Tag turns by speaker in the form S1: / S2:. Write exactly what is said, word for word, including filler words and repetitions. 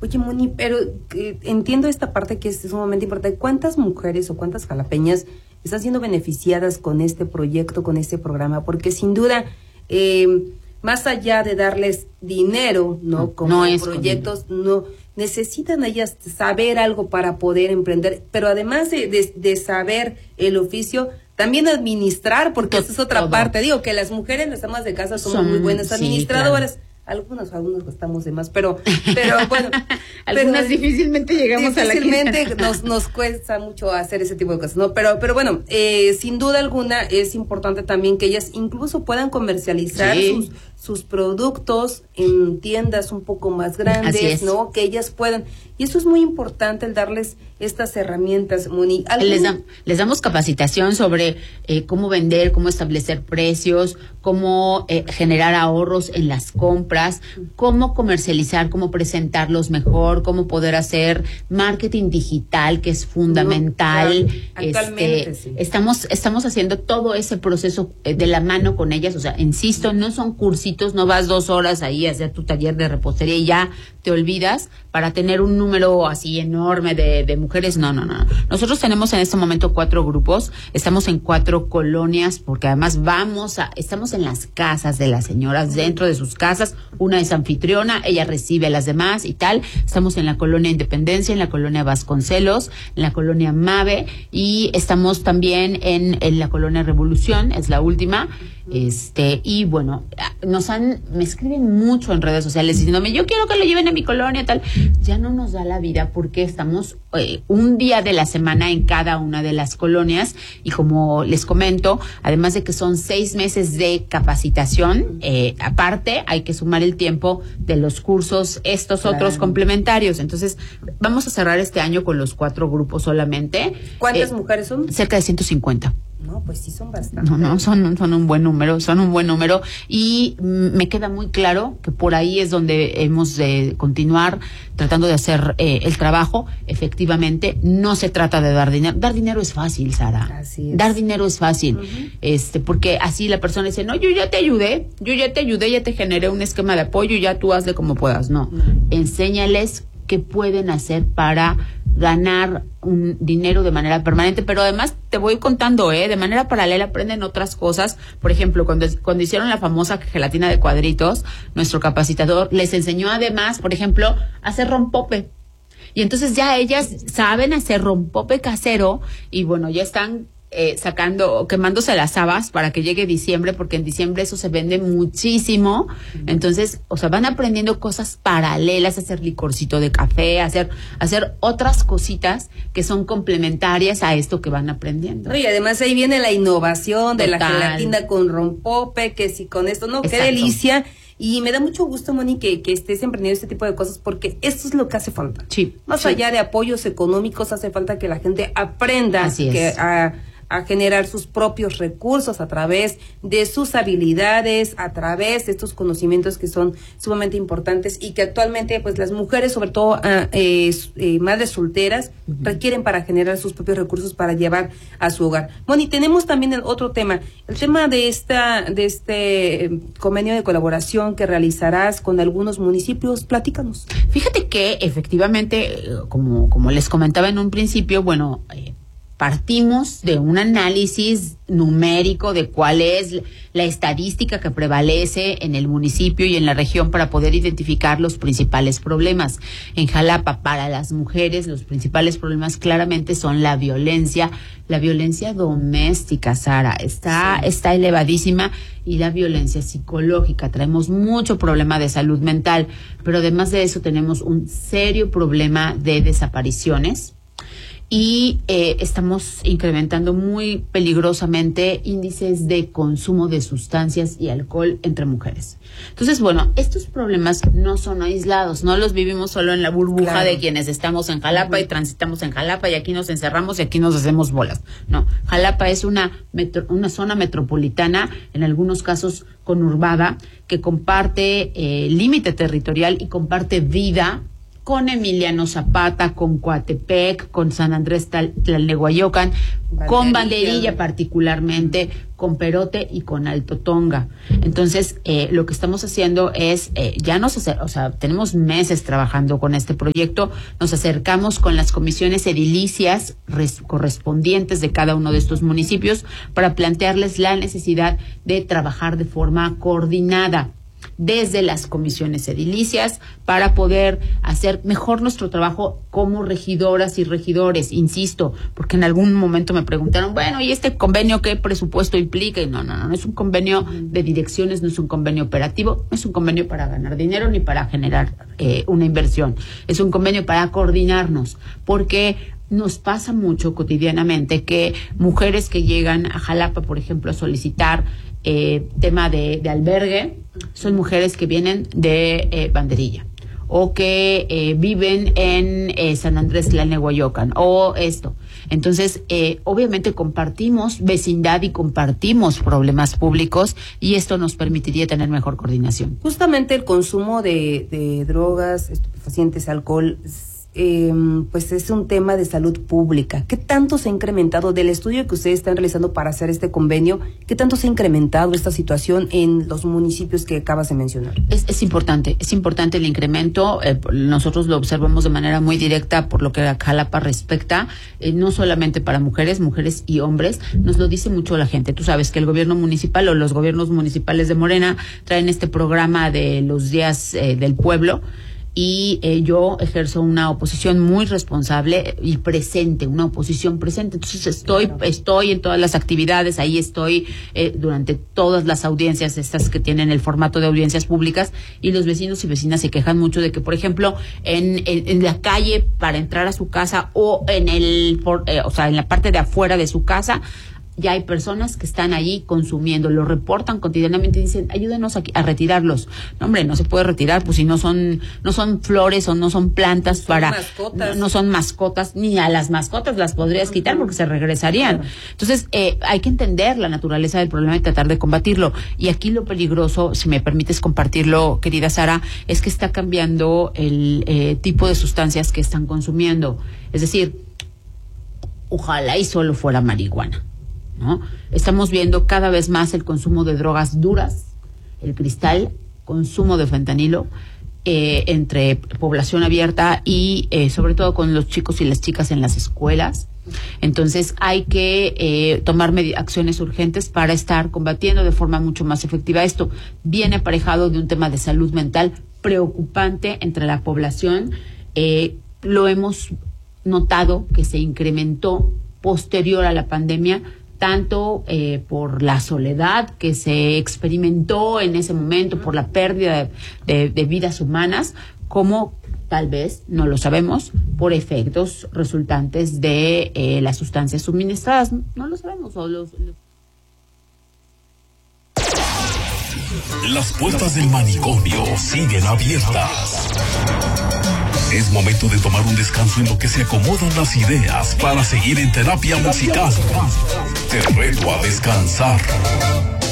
S1: Oye, Moni, pero eh, entiendo esta parte que es sumamente importante. ¿Cuántas mujeres o cuántas jalapeñas están siendo beneficiadas con este proyecto, con este programa? Porque sin duda, eh, más allá de darles dinero, ¿no? Como
S2: no es
S1: proyectos, no necesitan ellas saber algo para poder emprender, pero además de, de, de saber el oficio, también administrar, porque esa es otra todo. parte. Digo que las mujeres, las amas de casa, somos Son, muy buenas administradoras. Sí, claro. Algunos, algunos gastamos de más, pero, pero bueno.
S2: Algunas pero, difícilmente llegamos
S1: difícilmente
S2: a la
S1: Difícilmente nos, nos cuesta mucho hacer ese tipo de cosas, ¿no? Pero, pero bueno, eh, sin duda alguna es importante también que ellas incluso puedan comercializar sí. sus, sus productos en tiendas un poco más grandes, ¿no? Que ellas puedan. Y eso es muy importante, el darles estas herramientas, Moni.
S2: Les, da, les damos capacitación sobre eh, cómo vender, cómo establecer precios, cómo eh, generar ahorros en las compras, cómo comercializar, cómo presentarlos mejor, cómo poder hacer marketing digital, que es fundamental.
S1: No, claro. Actualmente,
S2: este,
S1: sí.
S2: Estamos, estamos haciendo todo ese proceso eh, de la mano con ellas. O sea, insisto, no son cursitos, no vas dos horas ahí a hacer tu taller de repostería y ya te olvidas para tener un número así enorme de, de mujeres. No, no, no. Nosotros tenemos en este momento cuatro grupos, estamos en cuatro colonias, porque además vamos a, estamos en las casas de las señoras, dentro de sus casas. Una es anfitriona, ella recibe a las demás y tal. Estamos en la colonia Independencia, en la colonia Vasconcelos, en la colonia Mave, y estamos también en, en la colonia Revolución, es la última. Este, y bueno, nos han, me escriben mucho en redes sociales diciéndome, yo quiero que lo lleven a mi colonia, tal. Ya no nos da la vida porque estamos eh, un día de la semana en cada una de las colonias, y como les comento, además de que son seis meses de capacitación, eh, aparte hay que sumar el tiempo de los cursos, estos claro. otros complementarios. Entonces, vamos a cerrar este año con los cuatro grupos solamente.
S1: ¿Cuántas
S2: eh,
S1: mujeres son?
S2: Cerca de ciento cincuenta.
S1: No, pues sí son bastantes.
S2: No, no, son, son un buen número, son un buen número, y me queda muy claro que por ahí es donde hemos de continuar tratando de hacer eh, el trabajo. Efectivamente, no se trata de dar dinero. Dar dinero es fácil, Sara.
S1: Así es.
S2: Dar dinero es fácil,
S1: uh-huh.
S2: este, porque así la persona dice, no, yo ya te ayudé, yo ya te ayudé, ya te generé un esquema de apoyo, ya tú hazle como puedas. No, uh-huh. Enséñales qué pueden hacer para ganar un dinero de manera permanente, pero además te voy contando, eh, de manera paralela aprenden otras cosas. Por ejemplo, cuando, cuando hicieron la famosa gelatina de cuadritos, nuestro capacitador les enseñó además, por ejemplo, a hacer rompope. Y entonces ya ellas saben hacer rompope casero, y bueno, ya están eh, sacando, quemándose las habas para que llegue diciembre, porque en diciembre eso se vende muchísimo. Entonces, o sea, van aprendiendo cosas paralelas, hacer licorcito de café, hacer, hacer otras cositas que son complementarias a esto que van aprendiendo.
S1: Y además ahí viene la innovación de Total. La gelatina con rompope, que si con esto, no, Exacto. qué delicia. Y me da mucho gusto, Moni, que, que estés emprendiendo este tipo de cosas, porque esto es lo que hace falta.
S2: Sí.
S1: Más
S2: sí.
S1: allá de apoyos económicos, hace falta que la gente aprenda
S2: Así
S1: que
S2: es.
S1: a a generar sus propios recursos a través de sus habilidades, a través de estos conocimientos que son sumamente importantes y que actualmente pues las mujeres, sobre todo uh, eh, eh, madres solteras, uh-huh. requieren para generar sus propios recursos para llevar a su hogar. Moni, tenemos también el otro tema, el tema de esta de este eh, convenio de colaboración que realizarás con algunos municipios. Platícanos.
S2: Fíjate que efectivamente, como, como les comentaba en un principio, bueno, eh, partimos de un análisis numérico de cuál es la estadística que prevalece en el municipio y en la región para poder identificar los principales problemas. En Jalapa, para las mujeres, los principales problemas claramente son la violencia, la violencia doméstica, Sara, está, sí. está elevadísima, y la violencia psicológica. Traemos mucho problema de salud mental, pero además de eso tenemos un serio problema de desapariciones. Y eh, estamos incrementando muy peligrosamente índices de consumo de sustancias y alcohol entre mujeres. Entonces, bueno, estos problemas no son aislados, no los vivimos solo en la burbuja claro. de quienes estamos en Jalapa y transitamos en Jalapa y aquí nos encerramos y aquí nos hacemos bolas. No, Jalapa es una, metro, una zona metropolitana, en algunos casos conurbada, que comparte eh, límite territorial y comparte vida con Emiliano Zapata, con Coatepec, con San Andrés Tlalnehuayocan, Banderilla. con Banderilla particularmente, con Perote y con Alto Tonga. Entonces, eh, lo que estamos haciendo es, eh, ya nos hace, o sea, tenemos meses trabajando con este proyecto, nos acercamos con las comisiones edilicias res, correspondientes de cada uno de estos municipios para plantearles la necesidad de trabajar de forma coordinada desde las comisiones edilicias para poder hacer mejor nuestro trabajo como regidoras y regidores, insisto, porque en algún momento me preguntaron, bueno, ¿y este convenio qué presupuesto implica? Y no, no, no, no es un convenio de direcciones, no es un convenio operativo, no es un convenio para ganar dinero ni para generar eh, una inversión, es un convenio para coordinarnos, porque nos pasa mucho cotidianamente que mujeres que llegan a Jalapa, por ejemplo, a solicitar eh, tema de, de albergue, son mujeres que vienen de eh, Banderilla o que eh, viven en eh, San Andrés Tlalnehuayocan o esto. Entonces, eh, obviamente compartimos vecindad y compartimos problemas públicos y esto nos permitiría tener mejor coordinación.
S1: Justamente el consumo de, de drogas, estupefacientes, alcohol, Eh, pues es un tema de salud pública. ¿Qué tanto se ha incrementado del estudio que ustedes están realizando para hacer este convenio? ¿Qué tanto se ha incrementado esta situación en los municipios que acabas de mencionar?
S2: Es, es importante, es importante el incremento. Eh, nosotros lo observamos de manera muy directa por lo que a Jalapa respecta, eh, no solamente para mujeres, mujeres y hombres. Nos lo dice mucho la gente. Tú sabes que el gobierno municipal o los gobiernos municipales de Morena traen este programa de los días eh, del pueblo. Y eh, yo ejerzo una oposición muy responsable y presente, una oposición presente. Entonces estoy claro. estoy en todas las actividades, ahí estoy eh, durante todas las audiencias, estas que tienen el formato de audiencias públicas, y los vecinos y vecinas se quejan mucho de que, por ejemplo, en, en, en la calle para entrar a su casa o en el, por, eh, o sea, en la parte de afuera de su casa, ya hay personas que están allí consumiendo, lo reportan cotidianamente y dicen, ayúdenos a, a retirarlos. No, hombre, no se puede retirar, pues si no son, no son flores o no son plantas son para, mascotas. No, no son mascotas, ni a las mascotas las podrías uh-huh. quitar porque se regresarían. Claro. Entonces, eh, hay que entender la naturaleza del problema y tratar de combatirlo. Y aquí lo peligroso, si me permites compartirlo, querida Sara, es que está cambiando el eh, tipo de sustancias que están consumiendo. Es decir, ojalá y solo fuera marihuana, ¿no? Estamos viendo cada vez más el consumo de drogas duras, el cristal, consumo de fentanilo eh, entre población abierta y eh, sobre todo con los chicos y las chicas en las escuelas. Entonces hay que eh, tomar med- acciones urgentes para estar combatiendo de forma mucho más efectiva esto. Viene aparejado de un tema de salud mental preocupante entre la población. Eh, lo hemos notado que se incrementó posterior a la pandemia, tanto eh, por la soledad que se experimentó en ese momento, por la pérdida de, de, de vidas humanas, como tal vez, no lo sabemos, por efectos resultantes de eh, las sustancias suministradas. No lo sabemos. O los, los...
S3: Las puertas del manicomio siguen abiertas. Es momento de tomar un descanso en lo que se acomodan las ideas para seguir en terapia musical. Te reto a descansar.